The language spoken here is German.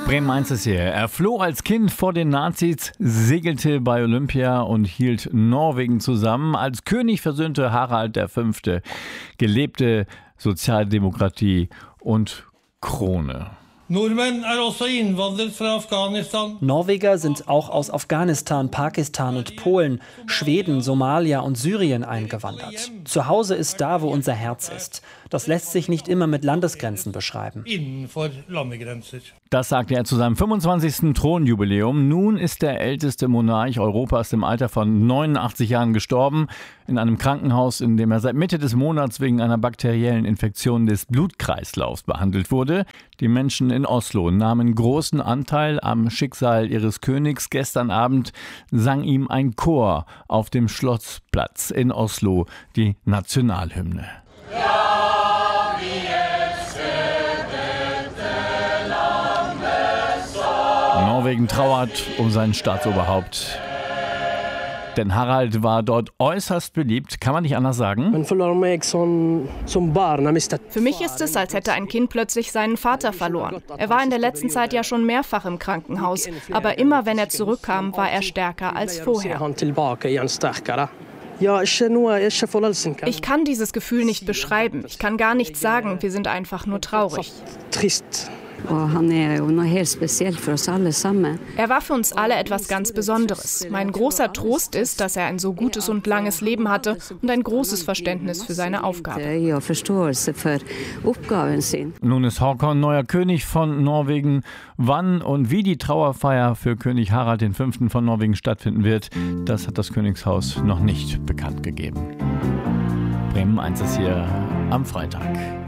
Bremen 1 ist hier. Er floh als Kind vor den Nazis, segelte bei Olympia und hielt Norwegen zusammen. Als König versöhnte Harald V. gelebte Sozialdemokratie und Krone. Norweger sind auch aus Afghanistan, Pakistan und Polen, Schweden, Somalia und Syrien eingewandert. Zu Hause ist da, wo unser Herz ist. Das lässt sich nicht immer mit Landesgrenzen beschreiben. Das sagte er zu seinem 25. Thronjubiläum. Nun ist der älteste Monarch Europas im Alter von 89 Jahren gestorben. In einem Krankenhaus, in dem er seit Mitte des Monats wegen einer bakteriellen Infektion des Blutkreislaufs behandelt wurde. Die Menschen in Oslo nahmen großen Anteil am Schicksal ihres Königs. Gestern Abend sang ihm ein Chor auf dem Schlossplatz in Oslo die Nationalhymne. Norwegen trauert um sein Staatsoberhaupt. Denn Harald war dort äußerst beliebt, kann man nicht anders sagen. Für mich ist es, als hätte ein Kind plötzlich seinen Vater verloren. Er war in der letzten Zeit ja schon mehrfach im Krankenhaus, aber immer wenn er zurückkam, war er stärker als vorher. Ich kann dieses Gefühl nicht beschreiben, ich kann gar nichts sagen, wir sind einfach nur traurig. Er war für uns alle etwas ganz Besonderes. Mein großer Trost ist, dass er ein so gutes und langes Leben hatte und ein großes Verständnis für seine Aufgabe. Nun ist Håkon neuer König von Norwegen. Wann und wie die Trauerfeier für König Harald V. von Norwegen stattfinden wird, das hat das Königshaus noch nicht bekannt gegeben. Bremen 1 ist hier am Freitag.